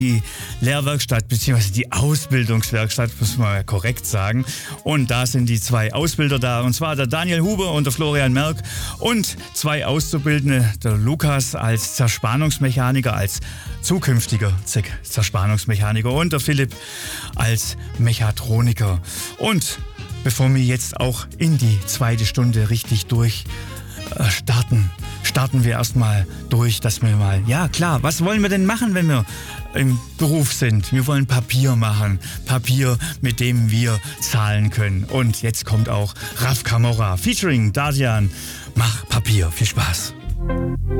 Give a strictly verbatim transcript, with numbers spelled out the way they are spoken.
die Lehrwerkstatt bzw. die Ausbildungswerkstatt, muss man ja korrekt sagen. Und da sind die zwei Ausbilder da, und zwar der Daniel Huber und der Florian Merck und zwei Auszubildende, der Lukas als Zerspannungsmechaniker, als zukünftiger Zerspannungsmechaniker und der Philipp als Mechatroniker. Und bevor wir jetzt auch in die zweite Stunde richtig durch äh, starten, starten wir erstmal durch, dass wir mal, ja klar, was wollen wir denn machen, wenn wir im Beruf sind? Wir wollen Papier machen. Papier, mit dem wir zahlen können. Und jetzt kommt auch Raf Camora featuring Dardian. Mach Papier. Viel Spaß.